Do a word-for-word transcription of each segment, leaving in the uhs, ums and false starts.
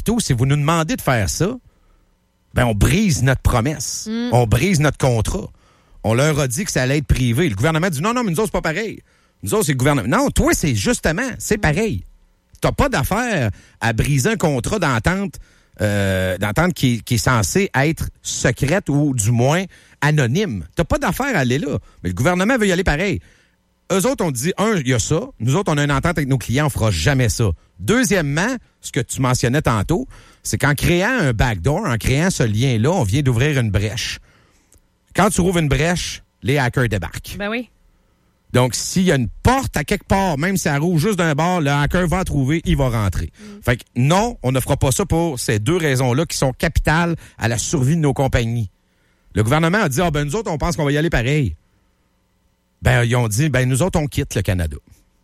facto, si vous nous demandez de faire ça, ben on brise notre promesse. Mm. On brise notre contrat. On leur a dit que ça allait être privé. Le gouvernement dit non, non, mais nous autres, c'est pas pareil. Nous autres, c'est le gouvernement. Non, toi, c'est justement, c'est pareil. T'as pas d'affaire à briser un contrat d'entente, euh, d'entente qui, qui est censé être secrète ou du moins anonyme. T'as pas d'affaire à aller là. Mais le gouvernement veut y aller pareil. Eux autres, on dit, un, il y a ça. Nous autres, on a une entente avec nos clients, on fera jamais ça. Deuxièmement, ce que tu mentionnais tantôt, c'est qu'en créant un backdoor, en créant ce lien-là, on vient d'ouvrir une brèche. Quand tu rouvres une brèche, les hackers débarquent. Ben oui. Donc, s'il y a une porte à quelque part, même si elle rouvre juste d'un bord, le hacker va trouver, il va rentrer. Mm. Fait que non, on ne fera pas ça pour ces deux raisons-là qui sont capitales à la survie de nos compagnies. Le gouvernement a dit, ah ben nous autres, on pense qu'on va y aller pareil. Ben, ils ont dit, ben nous autres, on quitte le Canada.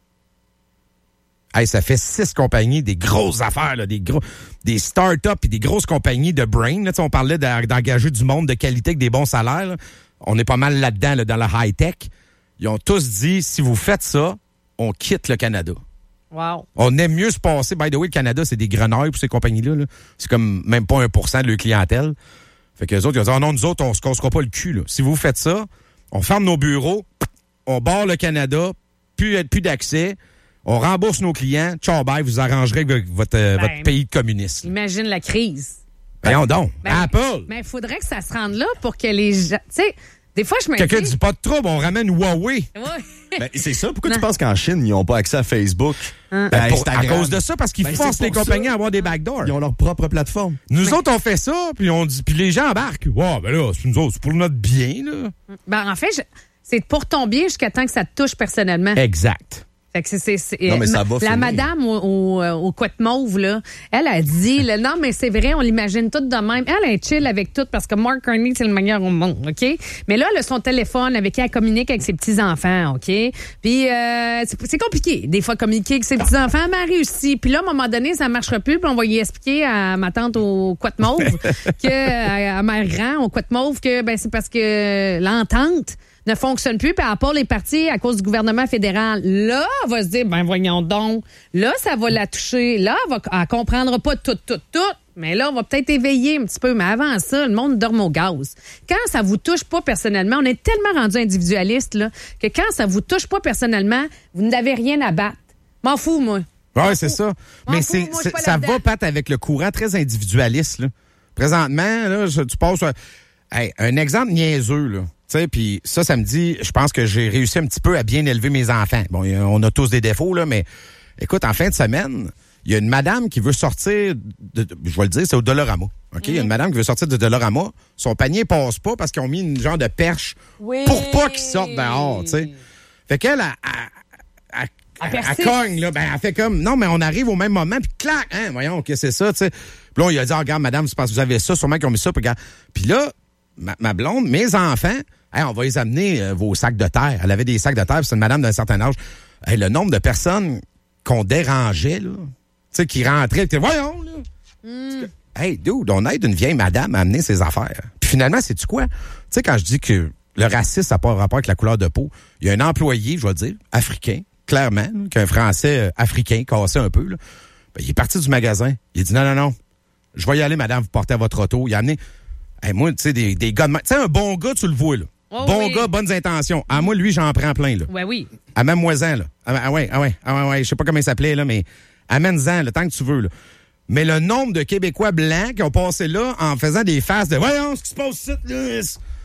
Hey, ça fait six compagnies, des grosses affaires, là, des gros, des start-up et des grosses compagnies de brain. Là, on parlait d'engager du monde de qualité avec des bons salaires. Là. On est pas mal là-dedans, là, dans la high-tech. Ils ont tous dit, si vous faites ça, on quitte le Canada. Wow. On aime mieux se passer. By the way, le Canada, c'est des grenouilles pour ces compagnies-là. Là. C'est comme même pas un pour cent de leur clientèle. Fait que les autres, ils ont dit, oh non, nous autres, on se cassera pas le cul. Là. Si vous faites ça, on ferme nos bureaux, on barre le Canada, plus, plus d'accès, on rembourse nos clients, ciao, bye, vous arrangerez avec votre, ben, votre pays de communiste. Imagine la crise. Voyons donc. Ben, Apple. Mais il faudrait que ça se rende là pour que les gens... Tu sais... Des fois, je me Quelqu'un dis... dit pas de trouble, on ramène Huawei. Ouais. Ben, c'est ça. Pourquoi non. tu penses qu'en Chine, ils n'ont pas accès à Facebook? Hein? Ben, pour, à cause de ça, parce qu'ils ben, forcent les compagnies ça. à avoir des backdoors. Ils ont leur propre plateforme. Nous mais... autres, on fait ça, puis on dit, puis les gens embarquent. Ouais, ben là, c'est nous autres, c'est pour notre bien, là. Ben, en fait, je... c'est pour ton bien jusqu'à temps que ça te touche personnellement. Exact. Fait que c'est, c'est, c'est, non, mais ça va la finir. madame au, au, au couette mauve, là, elle a dit, là, non, mais c'est vrai, on l'imagine tout de même. Elle est chill avec tout parce que Mark Carney, c'est le meilleur au monde, OK? Mais là, elle a son téléphone avec qui elle communique avec ses petits-enfants, OK? Puis, euh, c'est, c'est compliqué, des fois, communiquer avec ses petits-enfants, mais elle réussit. Puis là, à un moment donné, ça ne marchera plus, puis on va y expliquer à ma tante au couette mauve, que, à, à ma grand au couette mauve, que, ben, c'est parce que l'entente ne fonctionne plus, puis à part les partis à cause du gouvernement fédéral. Là, elle va se dire, ben voyons donc, là, ça va la toucher. Là, elle ne comprendra pas tout, tout, tout, mais là, on va peut-être éveiller un petit peu. Mais avant ça, le monde dorme au gaz. Quand ça vous touche pas personnellement, on est tellement rendu individualiste là, que quand ça vous touche pas personnellement, vous n'avez rien à battre. M'en fous, moi. Oui, c'est ça. M'en mais fous, c'est, moi, c'est, ça va, Pat, avec le courant très individualiste. Là. Présentement, là, tu passes... Hey, un exemple niaiseux, là. Tu sais, puis ça, ça me dit, je pense que j'ai réussi un petit peu à bien élever mes enfants. Bon, on a tous des défauts, là, mais écoute, en fin de semaine, il y a une madame qui veut sortir, de, de, je vais le dire, c'est au Dollarama. OK? Il mmh. y a une madame qui veut sortir de Dollarama. Son panier passe pas parce qu'ils ont mis une genre de perche oui. pour pas qu'il sorte dehors, tu sais. Fait qu'elle, elle, elle, elle, elle cogne, là. Ben, elle fait comme, non, mais on arrive au même moment, puis clac, hein, voyons, que c'est ça, tu sais. Puis là, il a dit, oh, regarde, madame, c'est parce que vous avez ça, sûrement qu'ils ont mis ça, puis regarde. Puis là, ma, ma blonde, mes enfants, hey, on va les amener euh, vos sacs de terre. Elle avait des sacs de terre, c'est une madame d'un certain âge. Hey, le nombre de personnes qu'on dérangeait, là, tu sais, qui rentraient, qui voyons, là. Mm. Hey, dude, on aide une vieille madame à amener ses affaires. Puis finalement, sais-tu quoi? Tu sais, quand je dis que le racisme, ça n'a pas rapport avec la couleur de peau, il y a un employé, je vais dire, africain, clairement, là, qu'un Français euh, africain cassé un peu, là. Ben, il est parti du magasin. Il a dit, non, non, non, je vais y aller, madame, vous portez à votre auto. Il a amené... Hey, moi, tu sais, des, des gars de... Tu sais, un bon gars, tu le vois, là. Oh, bon oui. gars, bonnes intentions. Ah, moi, lui, j'en prends plein, là. Ouais, oui. À même moisin, là. Ah, ah ouais, ah ouais, ah ouais, ouais. Je sais pas comment il s'appelait, là, mais amène-en, le temps que tu veux, là. Mais le nombre de Québécois blancs qui ont passé là en faisant des faces de « Voyons, ce qui se passe ici, là! »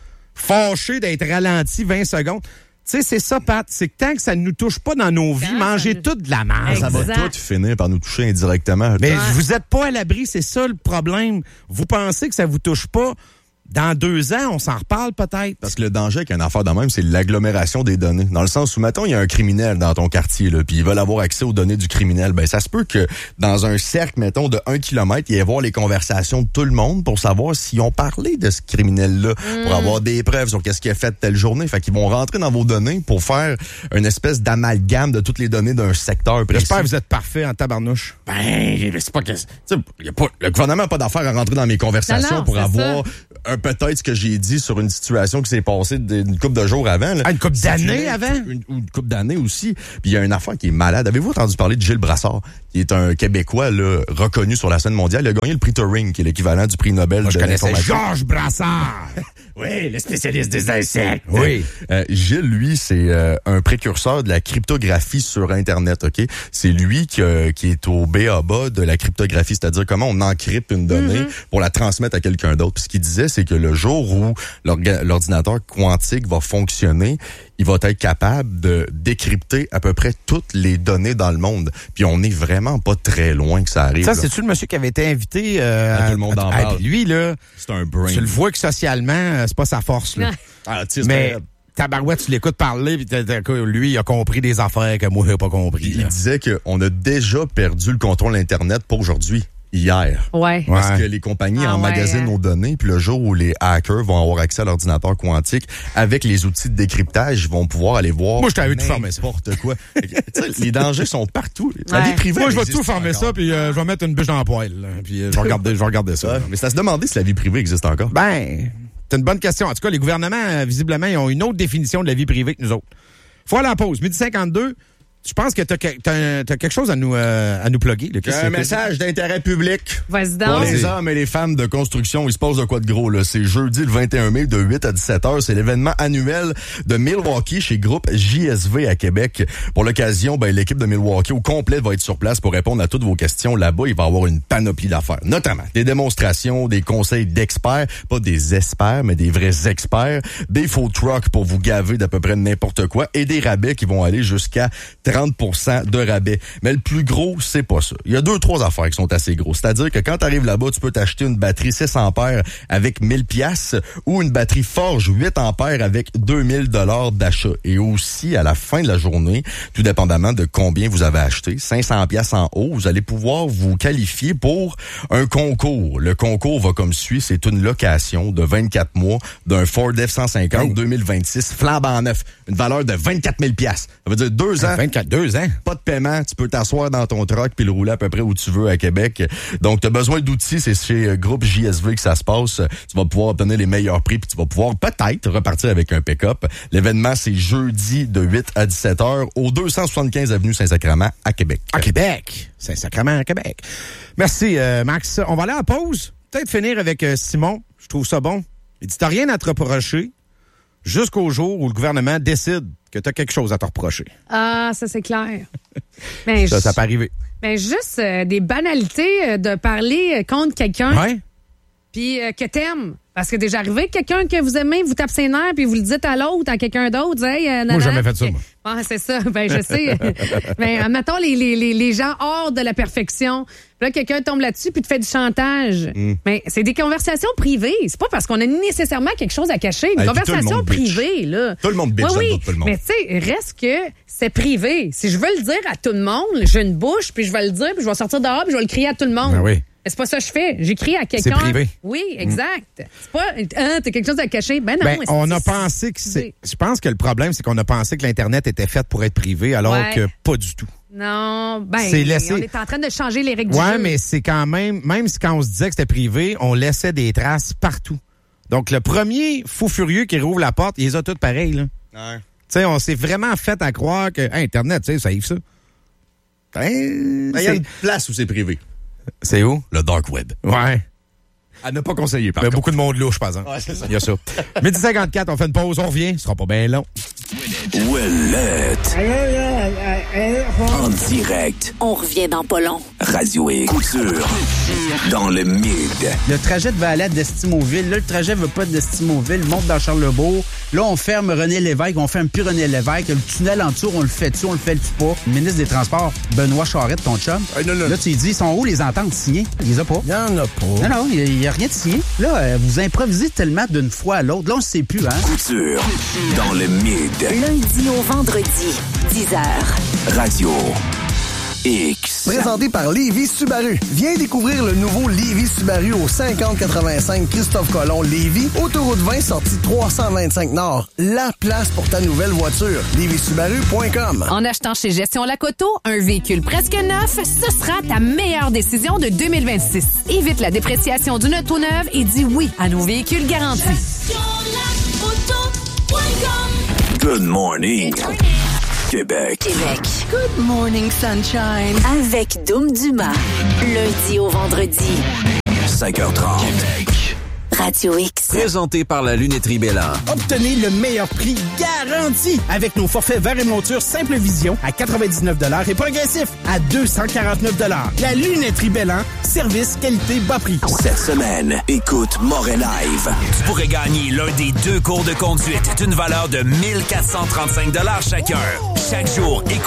Fâchés d'être ralentis vingt secondes. Tu sais, c'est ça, Pat. C'est que tant que ça ne nous touche pas dans nos vies, manger toute de la merde. Ça va tout finir par nous toucher indirectement. Mais ouais. vous êtes pas à l'abri, c'est ça le problème. Vous pensez que ça vous touche pas. Dans deux ans, on s'en reparle peut-être. Parce que le danger avec une affaire de même, c'est l'agglomération des données. Dans le sens où, mettons, il y a un criminel dans ton quartier, là, puis ils veulent avoir accès aux données du criminel. Ben, ça se peut que dans un cercle, mettons, de un kilomètre, il y ait voir les conversations de tout le monde pour savoir s'ils ont parlé de ce criminel-là, mm. pour avoir des preuves sur qu'est-ce qu'il a fait telle journée. Fait qu'ils vont rentrer dans vos données pour faire une espèce d'amalgame de toutes les données d'un secteur précis. J'espère que vous êtes parfait en tabarnouche. Ben, c'est pas que... Y a pas, le gouvernement n'a pas d'affaire à rentrer dans mes conversations non, non, pour avoir... Ça. un peut-être ce que j'ai dit sur une situation qui s'est passée une couple de jours avant. Là. Ah, une couple d'années avant? Une, une couple d'années aussi. Puis il y a une affaire qui est malade. Avez-vous entendu parler de Gilles Brassard, qui est un Québécois là, reconnu sur la scène mondiale? Il a gagné le prix Turing, qui est l'équivalent du prix Nobel. Moi, de je connaissais l'informatique. Georges Brassard. Oui, le spécialiste des insectes. Oui. Euh, Gilles, lui, c'est euh, un précurseur de la cryptographie sur Internet, OK? C'est lui qui, euh, qui est au B A B A de la cryptographie, c'est-à-dire comment on encrypte une donnée mm-hmm. pour la transmettre à quelqu'un d'autre. Puis ce qu'il disait, c'est que le jour où l'ordinateur quantique va fonctionner, il va être capable de décrypter à peu près toutes les données dans le monde. Puis on est vraiment pas très loin que ça arrive. Ça, c'est-tu le monsieur qui avait été invité euh, à tout le monde en parle. Lui, là, c'est un brain. Tu le vois que socialement, c'est pas sa force, là. Ah, mais tabarouette, tu l'écoutes parler, puis lui, il a compris des affaires que moi, j'ai pas compris. Il là. disait qu'on a déjà perdu le contrôle Internet pour aujourd'hui. Hier. Ouais. Parce ouais. que les compagnies ah emmagasinent ouais. nos données, puis le jour où les hackers vont avoir accès à l'ordinateur quantique, avec les outils de décryptage, ils vont pouvoir aller voir. Moi, je t'avais tout fermé ça. N'importe quoi. Les dangers sont partout. La ouais. vie privée. Moi, je vais tout fermer ça, puis euh, je vais mettre une bûche dans la poêle. Là, puis euh, je vais regarder, je vais regarder ça. Ouais. Mais c'est à se demander si la vie privée existe encore. Ben, c'est une bonne question. En tout cas, les gouvernements, euh, visiblement, ils ont une autre définition de la vie privée que nous autres. Faut aller à la pause. midi cinquante-deux. Je pense que t'as, t'as, t'as quelque chose à nous, euh, à nous plugger. Là. Un message d'intérêt public. Vas-y donc. Pour les hommes et les femmes de construction, il se passe de quoi de gros, là. C'est jeudi le vingt et un mai de huit à dix-sept heures. C'est l'événement annuel de Milwaukee chez Groupe J S V à Québec. Pour l'occasion, ben, l'équipe de Milwaukee au complet va être sur place pour répondre à toutes vos questions. Là-bas, il va y avoir une panoplie d'affaires. Notamment des démonstrations, des conseils d'experts. Pas des experts, mais des vrais experts. Des faux trucks pour vous gaver d'à peu près n'importe quoi. Et des rabais qui vont aller jusqu'à trente pour cent de rabais. Mais le plus gros, c'est pas ça. Il y a deux, trois affaires qui sont assez gros. C'est-à-dire que quand tu arrives là-bas, tu peux t'acheter une batterie six ampères avec mille piastres ou une batterie Forge huit ampères avec deux mille dollars d'achat. Et aussi, à la fin de la journée, tout dépendamment de combien vous avez acheté, cinq cents piastres en haut, vous allez pouvoir vous qualifier pour un concours. Le concours va comme suit. C'est une location de vingt-quatre mois d'un Ford F cent cinquante oh. deux mille vingt-six flambant neuf. Une valeur de vingt-quatre mille piastres. Ça veut dire deux ans. vingt-quatre, deux ans. Pas de paiement, tu peux t'asseoir dans ton truck puis le rouler à peu près où tu veux à Québec. Donc, tu as besoin d'outils, c'est chez Groupe J S V que ça se passe. Tu vas pouvoir obtenir les meilleurs prix puis tu vas pouvoir peut-être repartir avec un pick-up. L'événement, c'est jeudi de huit à dix-sept heures au deux cent soixante-quinze avenue Saint-Sacrement à Québec. À Québec. Saint-Sacrement à Québec. Merci, euh, Max. On va aller à la pause. Peut-être finir avec euh, Simon. Je trouve ça bon. Il dit, t'as rien à te reprocher jusqu'au jour où le gouvernement décide que tu as quelque chose à te reprocher. Ah, ça, c'est clair. Ben, ça, ça peut arriver. Ben, juste euh, des banalités euh, de parler euh, contre quelqu'un. Ouais. Puis euh, que t'aimes. Parce que déjà arrivé, quelqu'un que vous aimez, vous tape ses nerfs, puis vous le dites à l'autre, à quelqu'un d'autre. Hey, euh, moi, j'ai jamais fait ça, moi. Ah, c'est ça. Ben, je sais. Ben, mettons les, les, les, les gens hors de la perfection. Puis là, quelqu'un tombe là-dessus, puis te fait du chantage. Mm. Mais c'est des conversations privées. C'est pas parce qu'on a nécessairement quelque chose à cacher. Une hey, conversation privée, là. Tout le monde bitch, oui, oui. tout le monde. Mais tu sais, reste que c'est privé. Si je veux le dire à tout le monde, j'ai une bouche, puis je vais le dire, puis je vais sortir dehors, puis je vais le crier à tout le monde. Ben oui. C'est pas ça que je fais. J'écris à quelqu'un. C'est privé. Oui, exact. Mm. C'est pas, hein, t'as quelque chose à cacher. Ben non. Ben, on a pensé que c'est, je pense que le problème, c'est qu'on a pensé que l'Internet était fait pour être privé, alors ouais. que pas du tout. Non, ben, c'est laissé... on est en train de changer les règles ouais, du jeu. Ouais, mais c'est quand même, même si quand on se disait que c'était privé, on laissait des traces partout. Donc, le premier fou furieux qui rouvre la porte, il les a toutes pareilles, là. Ouais. Tu sais, on s'est vraiment fait à croire que, hey, Internet, tu sais, ça arrive ça. Ben, il y a une place où c'est privé. C'est où? Le Dark Web. Ouais. À ne pas conseiller, par Mais contre. beaucoup de monde louche, par exemple. Ouais, c'est ça. Il y a ça. midi cinquante-quatre, on fait une pause, on revient. Ce sera pas bien long. Ouellette. En direct. On revient dans pas long. Radio et Couture. Dans le mid. Le trajet de Valette d'Estimauville. Là, le trajet veut pas d'Estimauville. Monte dans Charlebourg. Là, on ferme René Lévesque. On ferme plus René Lévesque. Le tunnel en dessous, on le fait-tu, on le fait-tu pas? Le ministre des Transports, Benoît Charette, ton chum. Hey, non, non. Là, tu lui dis, ils sont où les ententes signées? Il les a pas. Il y en a pas. Non, non, il n'y a, a rien de signé. Là, euh, vous improvisez tellement d'une fois à l'autre. Là, on ne sait plus, hein? Couture. Dans le mid. Lundi au vendredi, dix heures. Radio X. Présenté par Lévis Subaru. Viens découvrir le nouveau Lévis Subaru au cinquante quatre-vingt-cinq Christophe Colomb Lévis, autoroute vingt sortie trois cent vingt-cinq Nord. La place pour ta nouvelle voiture. lévis subaru point com. En achetant chez Gestion Lacoto, un véhicule presque neuf, ce sera ta meilleure décision de deux mille vingt-six. Évite la dépréciation d'une auto neuve et dis oui à nos véhicules garantis. Good morning, Québec. Québec. Good morning, sunshine. Avec Dom Dumas. Lundi au vendredi. cinq heures trente. Québec. Radio X. Présenté par la lunetterie Bélan. Obtenez le meilleur prix garanti avec nos forfaits verre et monture Simple Vision à quatre-vingt-dix-neuf dollars et progressif à deux cent quarante-neuf dollars. La lunetterie Bélan, service, qualité, bas prix. Cette semaine, écoute Moret Live. Tu pourrais gagner l'un des deux cours de conduite d'une valeur de mille quatre cent trente-cinq dollars chacun. Chaque jour, écoute